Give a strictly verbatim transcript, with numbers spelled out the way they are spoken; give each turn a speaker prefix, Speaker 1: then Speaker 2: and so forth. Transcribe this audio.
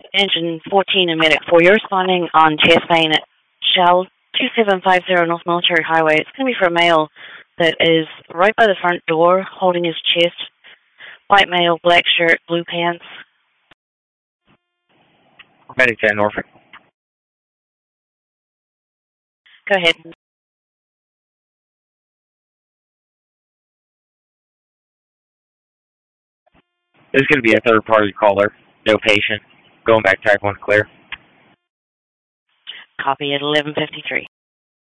Speaker 1: Engine fourteen and Medic four, you're responding on chest pain at Shell two seven five zero North Military Highway. It's going to be for a male that is right by the front door, holding his chest. White male, black shirt, blue pants.
Speaker 2: Medic ten, Norfolk.
Speaker 1: Go ahead.
Speaker 2: This is going to be a third-party caller. No patient. Going back, type one clear.
Speaker 1: Copy at eleven fifty-three.